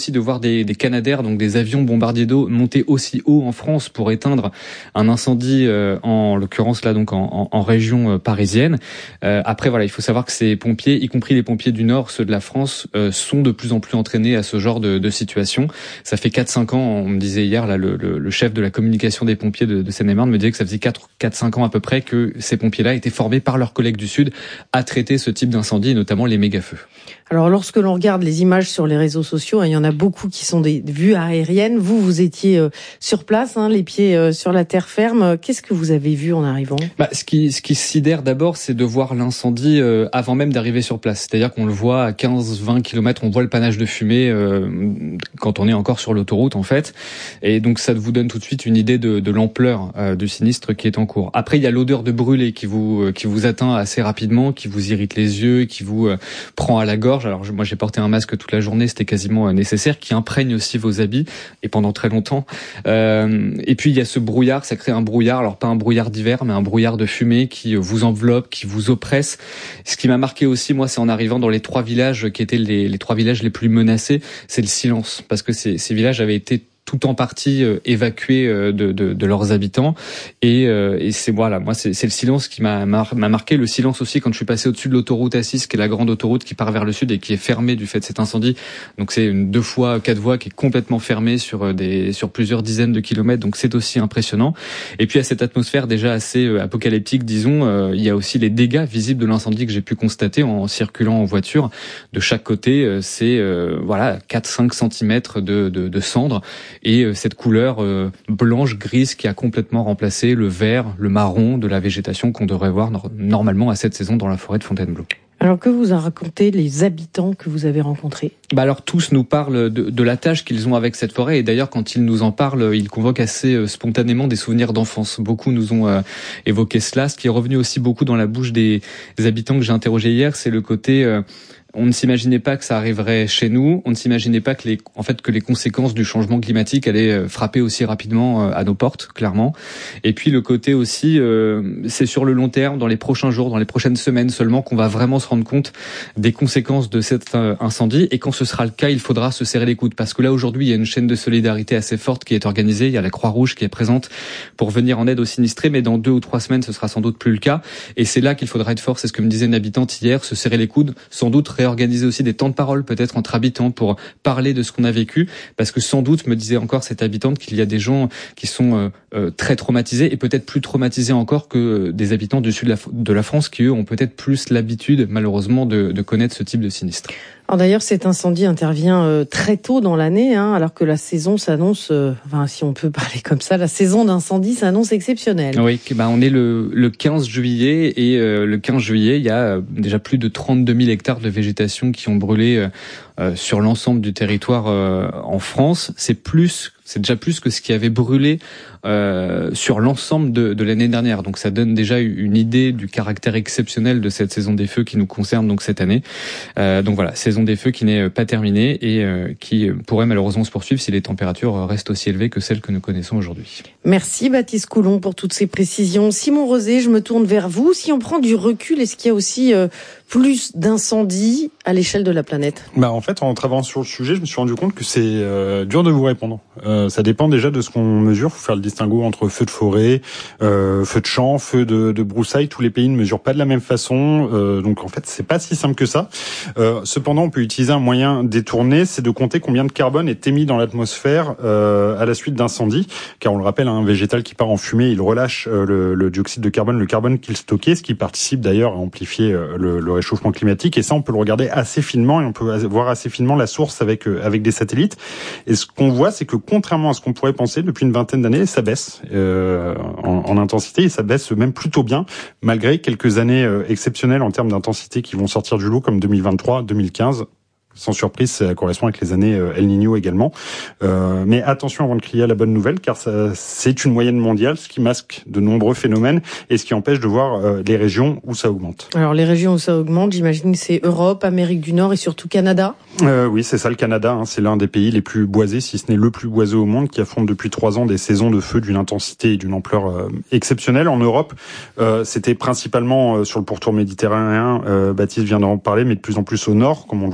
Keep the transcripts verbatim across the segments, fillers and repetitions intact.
aussi de voir des, des Canadair, donc des avions bombardiers d'eau, monter aussi haut en France pour éteindre un incendie, euh, en l'occurrence là donc en, en, en région euh, parisienne. Euh, après voilà, il faut savoir que ces pompiers, y compris les pompiers du Nord, ceux de la France, euh, sont de plus en plus entraînés à ce genre de, de situation. Ça fait quatre cinq ans, on me disait hier là, le, le, le chef de la communication des pompiers de, de Seine-et-Marne me disait que ça faisait quatre cinq ans à peu près que ces pompiers-là étaient formés par leurs collègues du Sud à traiter ce type d'incendie, et notamment les méga-feux. Alors, lorsque l'on regarde les images sur les réseaux sociaux, il y en a beaucoup qui sont des vues aériennes. Vous, vous étiez euh, sur place, hein, les pieds euh, sur la terre ferme. Qu'est-ce que vous avez vu en arrivant ? Bah, ce qui, ce qui sidère d'abord, c'est de voir l'incendie euh, avant même d'arriver sur place. C'est-à-dire qu'on le voit à quinze vingt kilomètres, on voit le panache de fumée euh, quand on est encore sur l'autoroute, en fait. Et donc, ça vous donne tout de suite une idée de, de l'ampleur euh, du sinistre qui est en cours. Après, il y a l'odeur de brûlé qui vous, euh, qui vous atteint assez rapidement, qui vous irrite les yeux, qui vous euh, prend à la gorge. Alors moi j'ai porté un masque toute la journée, c'était quasiment nécessaire, qui imprègne aussi vos habits et pendant très longtemps. Euh, et puis il y a ce brouillard, ça crée un brouillard, alors pas un brouillard d'hiver, mais un brouillard de fumée qui vous enveloppe, qui vous oppresse. Ce qui m'a marqué aussi, moi, c'est en arrivant dans les trois villages qui étaient les, les trois villages les plus menacés, c'est le silence, parce que ces, ces villages avaient été tout en partie euh, évacués euh, de, de, de leurs habitants, et, euh, et c'est voilà, moi c'est, c'est le silence qui m'a, m'a marqué, le silence aussi quand je suis passé au-dessus de l'autoroute A six, qui est la grande autoroute qui part vers le sud et qui est fermée du fait de cet incendie. Donc c'est une deux fois quatre voies qui est complètement fermée sur des sur plusieurs dizaines de kilomètres, donc c'est aussi impressionnant. Et puis à cette atmosphère déjà assez euh, apocalyptique, disons, euh, il y a aussi les dégâts visibles de l'incendie que j'ai pu constater en circulant en voiture. De chaque côté, euh, c'est euh, voilà quatre cinq centimètres de, de, de cendres, et cette couleur euh, blanche-grise qui a complètement remplacé le vert, le marron de la végétation qu'on devrait voir no- normalement à cette saison dans la forêt de Fontainebleau. Alors, que vous a raconté les habitants que vous avez rencontrés ? Bah alors tous nous parlent de, de la tâche qu'ils ont avec cette forêt, et d'ailleurs quand ils nous en parlent, ils convoquent assez euh, spontanément des souvenirs d'enfance. Beaucoup nous ont euh, évoqué cela. Ce qui est revenu aussi beaucoup dans la bouche des, des habitants que j'ai interrogés hier, c'est le côté... Euh, on ne s'imaginait pas que ça arriverait chez nous. On ne s'imaginait pas que les, en fait, que les conséquences du changement climatique allaient frapper aussi rapidement à nos portes, clairement. Et puis le côté aussi, euh, c'est sur le long terme, dans les prochains jours, dans les prochaines semaines seulement, qu'on va vraiment se rendre compte des conséquences de cet incendie. Et quand ce sera le cas, il faudra se serrer les coudes, parce que là aujourd'hui, il y a une chaîne de solidarité assez forte qui est organisée. Il y a la Croix-Rouge qui est présente pour venir en aide aux sinistrés, mais dans deux ou trois semaines, ce sera sans doute plus le cas. Et c'est là qu'il faudra être fort. C'est ce que me disait une habitante hier, se serrer les coudes, sans doute organiser aussi des temps de parole peut-être entre habitants pour parler de ce qu'on a vécu, parce que sans doute, me disait encore cette habitante, qu'il y a des gens qui sont euh, euh, très traumatisés, et peut-être plus traumatisés encore que euh, des habitants du sud de la, de la France qui eux ont peut-être plus l'habitude malheureusement de, de connaître ce type de sinistre. Alors d'ailleurs, cet incendie intervient euh, très tôt dans l'année, hein, alors que la saison s'annonce, euh, enfin si on peut parler comme ça, la saison d'incendie s'annonce exceptionnelle. Oui, bah on est le, le quinze juillet, et euh, le quinze juillet, il y a euh, déjà plus de trente-deux mille hectares de végétation qui ont brûlé euh, euh, sur l'ensemble du territoire euh, en France. C'est plus, c'est déjà plus que ce qui avait brûlé euh, sur l'ensemble de, de l'année dernière. Donc ça donne déjà une idée du caractère exceptionnel de cette saison des feux qui nous concerne donc cette année. Euh, donc voilà, saison des feux qui n'est pas terminée et euh, qui pourrait malheureusement se poursuivre si les températures restent aussi élevées que celles que nous connaissons aujourd'hui. Merci Baptiste Coulon pour toutes ces précisions. Simon Rosé, je me tourne vers vous. Si on prend du recul, est-ce qu'il y a aussi euh, plus d'incendies à l'échelle de la planète ? Bah en fait, en travaillant sur le sujet, je me suis rendu compte que c'est euh, dur de vous répondre. Euh, ça dépend déjà de ce qu'on mesure. Faut faire le distinguo entre feux de forêt, euh, feux de champ, feux de, de broussailles. Tous les pays ne mesurent pas de la même façon. Euh, donc en fait, c'est pas si simple que ça. Euh, cependant, on peut utiliser un moyen détourné, c'est de compter combien de carbone est émis dans l'atmosphère euh, à la suite d'incendies. Car on le rappelle, un végétal qui part en fumée, il relâche euh, le, le dioxyde de carbone, le carbone qu'il stockait, ce qui participe d'ailleurs à amplifier euh, le, le réchauffement climatique. Et ça, on peut le regarder assez finement et on peut voir assez finement la source avec euh, avec des satellites. Et ce qu'on voit, c'est que contrairement à ce qu'on pourrait penser, depuis une vingtaine d'années, ça baisse euh, en, en intensité, et ça baisse même plutôt bien, malgré quelques années euh, exceptionnelles en termes d'intensité qui vont sortir du lot, comme deux mille vingt-trois, deux mille quinze. Sans surprise, ça correspond avec les années El Niño également. Euh, mais attention avant de crier à la bonne nouvelle, car ça, c'est une moyenne mondiale, ce qui masque de nombreux phénomènes et ce qui empêche de voir euh, les régions où ça augmente. Alors les régions où ça augmente, j'imagine que c'est Europe, Amérique du Nord et surtout Canada. Euh, oui, c'est ça le Canada. Hein, c'est l'un des pays les plus boisés, si ce n'est le plus boisé au monde, qui affronte depuis trois ans des saisons de feu d'une intensité et d'une ampleur euh, exceptionnelle. En Europe, euh, c'était principalement euh, sur le pourtour méditerranéen. Euh, Baptiste vient d'en parler, mais de plus en plus au nord, comme on le voit avec l'incendie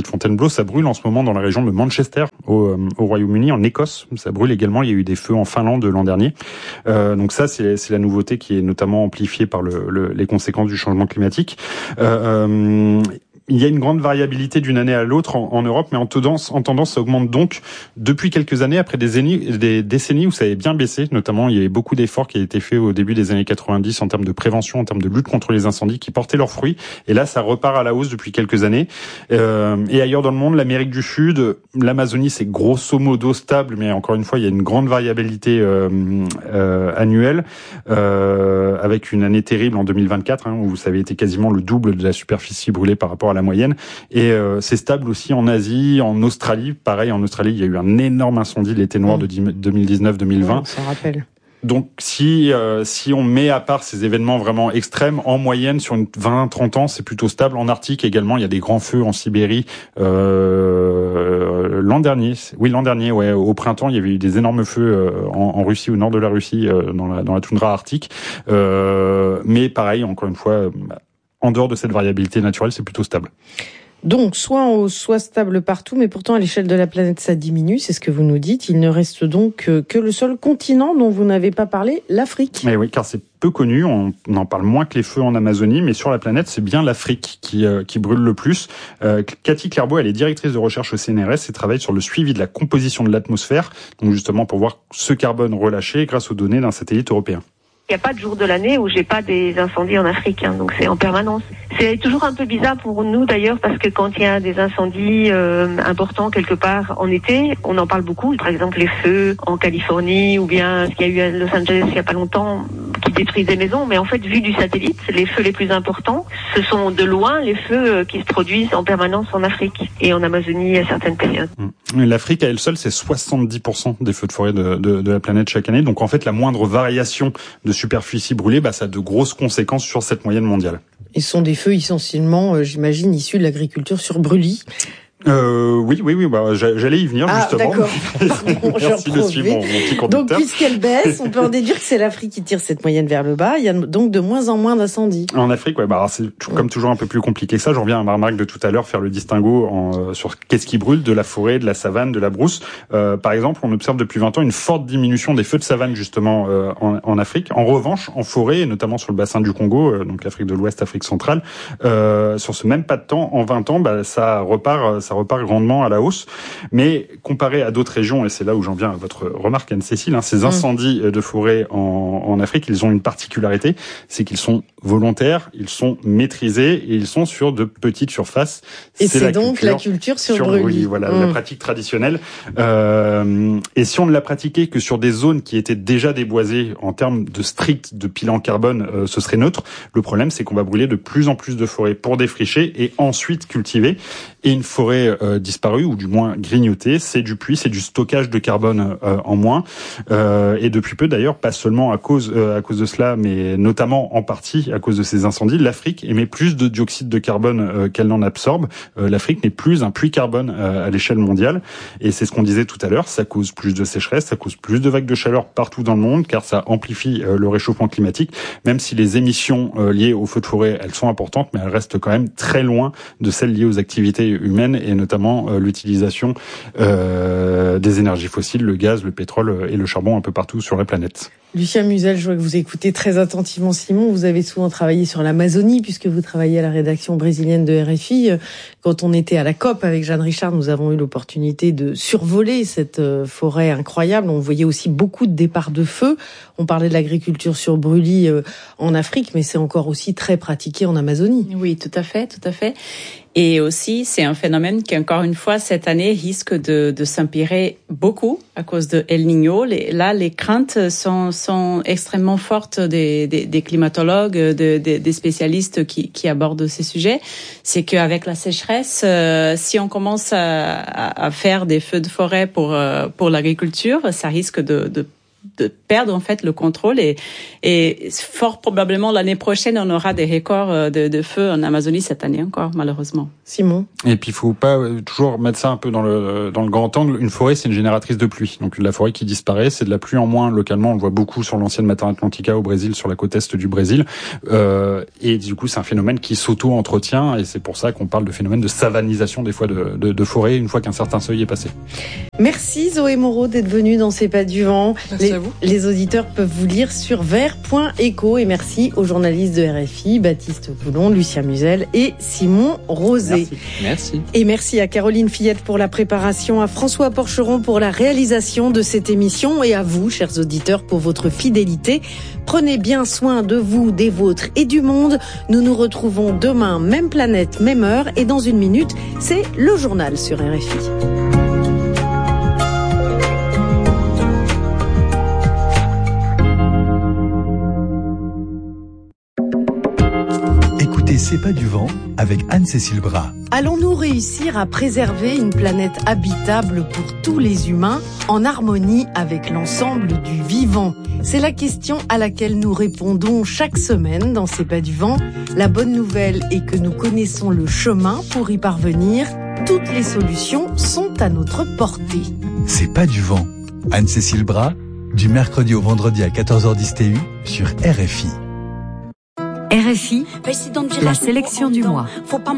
de Fontainebleau, ça brûle en ce moment dans la région de Manchester, au, euh, au Royaume-Uni, en Écosse. Ça brûle également. Il y a eu des feux en Finlande l'an dernier. Euh, donc ça, c'est, c'est la nouveauté qui est notamment amplifiée par le, le, les conséquences du changement climatique. Euh, euh, Il y a une grande variabilité d'une année à l'autre en, en Europe, mais en tendance, en tendance, ça augmente donc depuis quelques années, après des, années, des décennies où ça avait bien baissé. Notamment, il y avait beaucoup d'efforts qui avaient été faits au début des années quatre-vingt-dix en termes de prévention, en termes de lutte contre les incendies, qui portaient leurs fruits. Et là, ça repart à la hausse depuis quelques années. Euh, et ailleurs dans le monde, l'Amérique du Sud, l'Amazonie, c'est grosso modo stable, mais encore une fois, il y a une grande variabilité euh, euh, annuelle, euh, avec une année terrible en deux mille vingt-quatre, hein, où ça avait été quasiment le double de la superficie brûlée par rapport à la moyenne. Et euh, c'est stable aussi en Asie, en Australie. Pareil, en Australie, il y a eu un énorme incendie, l'été noir de deux mille dix-neuf deux mille vingt. On s'en rappelle. Donc, si euh, si on met à part ces événements vraiment extrêmes, en moyenne, sur une vingt trente ans, c'est plutôt stable. En Arctique également, il y a des grands feux en Sibérie. Euh, l'an dernier, oui, l'an dernier, ouais, au printemps, il y avait eu des énormes feux euh, en, en Russie, au nord de la Russie, euh, dans la dans la toundra arctique. Euh, mais pareil, encore une fois, euh, en dehors de cette variabilité naturelle, c'est plutôt stable. Donc, soit en hausse, soit stable partout, mais pourtant, à l'échelle de la planète, ça diminue, c'est ce que vous nous dites. Il ne reste donc que le seul continent dont vous n'avez pas parlé, l'Afrique. Mais oui, car c'est peu connu, on en parle moins que les feux en Amazonie, mais sur la planète, c'est bien l'Afrique qui, euh, qui brûle le plus. Euh, Cathy Clairbeau, elle est directrice de recherche au C N R S et travaille sur le suivi de la composition de l'atmosphère, donc justement pour voir ce carbone relâché grâce aux données d'un satellite européen. Il n'y a pas de jour de l'année où j'ai pas des incendies en Afrique, hein, donc c'est en permanence. C'est toujours un peu bizarre pour nous d'ailleurs parce que quand il y a des incendies euh, importants quelque part en été, on en parle beaucoup. Par exemple les feux en Californie ou bien ce qu'il y a eu à Los Angeles il n'y a pas longtemps qui détruisent des maisons. Mais en fait, vu du satellite, les feux les plus importants, ce sont de loin les feux qui se produisent en permanence en Afrique et en Amazonie à certaines périodes. L'Afrique à elle seule, c'est soixante-dix pour cent des feux de forêt de, de, de la planète chaque année. Donc en fait, la moindre variation de superficie brûlée, bah, ça a de grosses conséquences sur cette moyenne mondiale. Et ce sont des feux essentiellement, euh, j'imagine, issus de l'agriculture sur brûlis. Euh, oui, oui, oui, bah, j'allais y venir, ah, justement. D'accord. Pardon, Merci de suivre mon, mon petit conducteur. Donc, puisqu'elle baisse, on peut en déduire que c'est l'Afrique qui tire cette moyenne vers le bas. Il y a donc de moins en moins d'incendies. En Afrique, ouais, bah, alors c'est tout, comme toujours un peu plus compliqué que ça. J'en reviens à ma remarque de tout à l'heure, faire le distinguo en, euh, sur qu'est-ce qui brûle, de la forêt, de la savane, de la brousse. Euh, par exemple, on observe depuis vingt ans une forte diminution des feux de savane, justement, euh, en, en Afrique. En revanche, en forêt, et notamment sur le bassin du Congo, euh, donc l'Afrique de l'Ouest, Afrique centrale, euh, sur ce même pas de temps, en vingt ans, bah, ça repart, ça repart grandement à la hausse, mais comparé à d'autres régions, et c'est là où j'en viens à votre remarque, Anne-Cécile, hein, ces incendies de forêt en, en Afrique, ils ont une particularité, c'est qu'ils sont volontaires, ils sont maîtrisés et ils sont sur de petites surfaces. Et c'est, c'est la donc culture, la culture sur, sur brûlis. Oui, voilà, mmh. la pratique traditionnelle. Euh, et si on ne l'a pratiqué que sur des zones qui étaient déjà déboisées en termes de strict de bilan carbone, euh, ce serait neutre. Le problème, c'est qu'on va brûler de plus en plus de forêts pour défricher et ensuite cultiver. Et une forêt euh, disparue, ou du moins grignotée, c'est du puits, c'est du stockage de carbone euh, en moins. Euh, et depuis peu d'ailleurs, pas seulement à cause euh, à cause de cela, mais notamment en partie à cause de ces incendies, l'Afrique émet plus de dioxyde de carbone euh, qu'elle n'en absorbe. Euh, L'Afrique n'est plus un puits carbone euh, à l'échelle mondiale. Et c'est ce qu'on disait tout à l'heure, ça cause plus de sécheresse, ça cause plus de vagues de chaleur partout dans le monde, car ça amplifie euh, le réchauffement climatique, même si les émissions euh, liées aux feux de forêt, elles sont importantes, mais elles restent quand même très loin de celles liées aux activités humaines, et notamment euh, l'utilisation euh, des énergies fossiles, le gaz, le pétrole et le charbon un peu partout sur la planète. Lucien Musel, je vois que vous écoutez très attentivement Simon. Vous avez souvent travaillé sur l'Amazonie puisque vous travaillez à la rédaction brésilienne de R F I. Quand on était à la COP avec Jeanne Richard, nous avons eu l'opportunité de survoler cette forêt incroyable. On voyait aussi beaucoup de départs de feu. On parlait de l'agriculture sur brûlis en Afrique, mais c'est encore aussi très pratiqué en Amazonie. Oui, tout à fait, tout à fait. Et aussi, c'est un phénomène qui, encore une fois, cette année, risque de, de s'empirer beaucoup à cause de El Niño. Les, là, les craintes sont, sont extrêmement fortes des, des, des climatologues, de, des, des spécialistes qui, qui abordent ces sujets. C'est qu'avec la sécheresse, euh, si on commence à, à faire des feux de forêt pour, euh, pour l'agriculture, ça risque de, de de perdre en fait le contrôle et, et fort probablement l'année prochaine on aura des records de, de feu en Amazonie cette année encore malheureusement. Simon. Et puis il faut pas toujours mettre ça un peu dans le dans le grand angle. Une forêt c'est une génératrice de pluie, donc la forêt qui disparaît c'est de la pluie en moins localement. On le voit beaucoup sur l'ancienne Mata Atlantica au Brésil, sur la côte est du Brésil, euh, et du coup c'est un phénomène qui s'auto-entretient et c'est pour ça qu'on parle de phénomène de savanisation des fois de, de, de forêt une fois qu'un certain seuil est passé. Merci Zoé Moreau d'être venue dans C'est pas du vent. Merci les, à vous. Les auditeurs peuvent vous lire sur vert point éco et merci aux journalistes de R F I, Baptiste Poulon, Lucien Musel et Simon Rosé. Merci. Merci. Et merci à Caroline Fillette pour la préparation, à François Porcheron pour la réalisation de cette émission et à vous, chers auditeurs, pour votre fidélité. Prenez bien soin de vous, des vôtres et du monde. Nous nous retrouvons demain, même planète, même heure et dans une minute, c'est le journal sur R F I. C'est pas du vent avec Anne-Cécile Bras. Allons-nous réussir à préserver une planète habitable pour tous les humains en harmonie avec l'ensemble du vivant? C'est la question à laquelle nous répondons chaque semaine dans C'est pas du vent. La bonne nouvelle est que nous connaissons le chemin pour y parvenir. Toutes les solutions sont à notre portée. C'est pas du vent. Anne-Cécile Bras, du mercredi au vendredi à quatorze heures dix T U sur R F I. R F I, la sélection du mois.